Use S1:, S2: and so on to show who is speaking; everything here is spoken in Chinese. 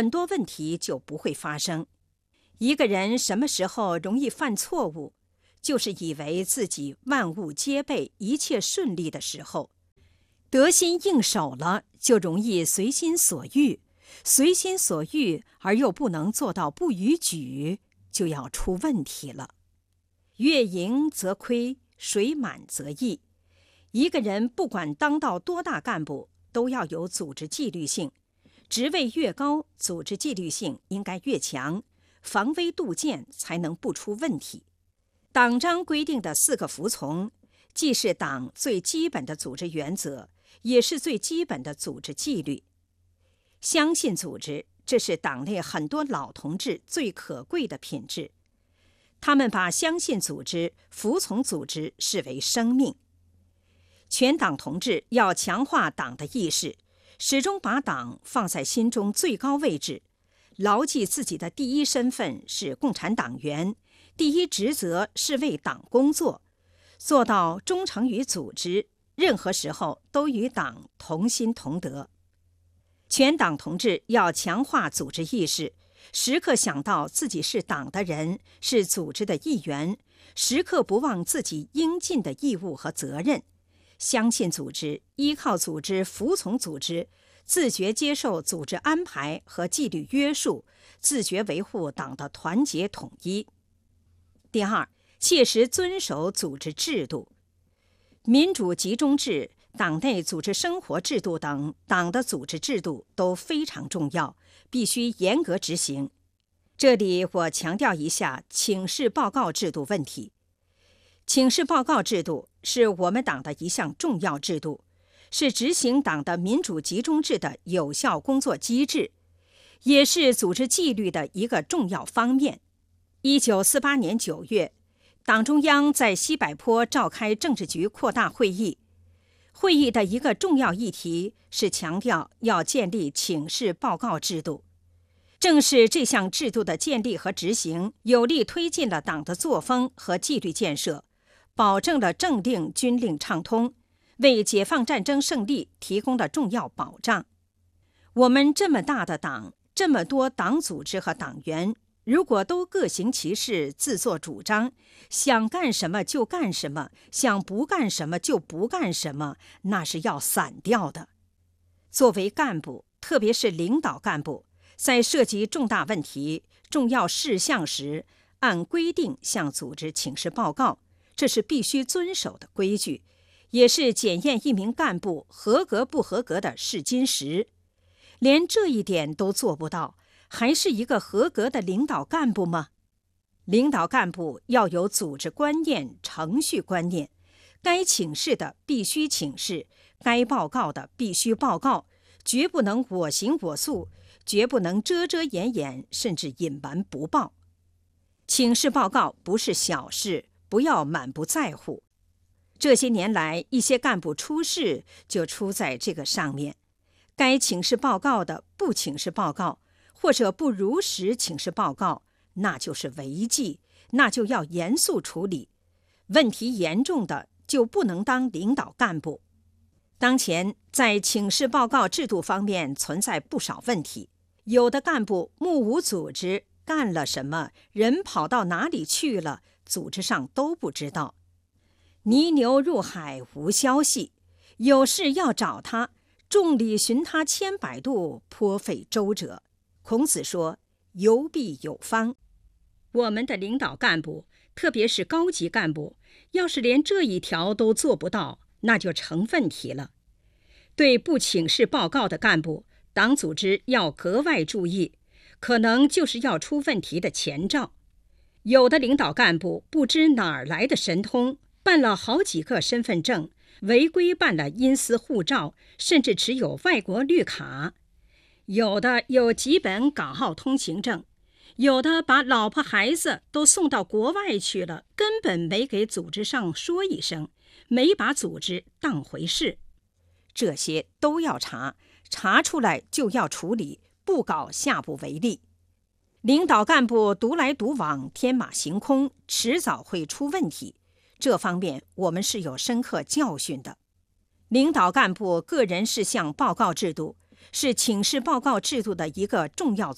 S1: 很多问题就不会发生。一个人什么时候容易犯错误，就是以为自己万物皆备，一切顺利的时候。得心应手了，就容易随心所欲，随心所欲而又不能做到不逾矩，就要出问题了。月盈则亏，水满则溢。一个人不管当到多大干部，都要有组织纪律性，职位越高，组织纪律性应该越强，防微杜渐才能不出问题。党章规定的4个服从，既是党最基本的组织原则，也是最基本的组织纪律。相信组织，这是党内很多老同志最可贵的品质。他们把相信组织、服从组织视为生命。全党同志要强化党的意识，始终把党放在心中最高位置，牢记自己的第一身份是共产党员，第一职责是为党工作，做到忠诚于组织，任何时候都与党同心同德。全党同志要强化组织意识，时刻想到自己是党的人，是组织的一员，时刻不忘自己应尽的义务和责任，相信组织，依靠组织，服从组织，自觉接受组织安排和纪律约束，自觉维护党的团结统一。第二，切实遵守组织制度。民主集中制、党内组织生活制度等党的组织制度都非常重要，必须严格执行。这里我强调一下请示报告制度问题。请示报告制度是我们党的一项重要制度，是执行党的民主集中制的有效工作机制，也是组织纪律的一个重要方面。1948年9月，党中央在西柏坡召开政治局扩大会议。会议的一个重要议题是强调要建立请示报告制度。正是这项制度的建立和执行，有力推进了党的作风和纪律建设，保证了政令军令畅通，为解放战争胜利提供了重要保障。我们这么大的党，这么多党组织和党员，如果都各行其事，自作主张，想干什么就干什么，想不干什么就不干什么，那是要散掉的。作为干部，特别是领导干部，在涉及重大问题、重要事项时，按规定向组织请示报告，这是必须遵守的规矩，也是检验一名干部合格不合格的试金石。连这一点都做不到，还是一个合格的领导干部吗？领导干部要有组织观念、程序观念，该请示的必须请示，该报告的必须报告，绝不能我行我素，绝不能遮遮掩掩，甚至隐瞒不报。请示报告不是小事，不要满不在乎。这些年来，一些干部出事就出在这个上面，该请示报告的不请示报告，或者不如实请示报告，那就是违纪，那就要严肃处理。问题严重的就不能当领导干部。当前在请示报告制度方面存在不少问题，有的干部目无组织，干了什么，人跑到哪里去了，组织上都不知道。泥牛入海无消息，有事要找他，众里寻他千百度，颇费周折。孔子说，有必有方。我们的领导干部，特别是高级干部，要是连这一条都做不到，那就成问题了。对不请示报告的干部，党组织要格外注意，可能就是要出问题的前兆。有的领导干部不知哪儿来的神通，办了好几个身份证，违规办了阴私护照，甚至持有外国绿卡。有的有几本港澳通行证，有的把老婆孩子都送到国外去了，根本没给组织上说一声，没把组织当回事。这些都要查，查出来就要处理，不搞下不为例。领导干部独来独往，天马行空，迟早会出问题。这方面我们是有深刻教训的。领导干部个人事项报告制度是请示报告制度的一个重要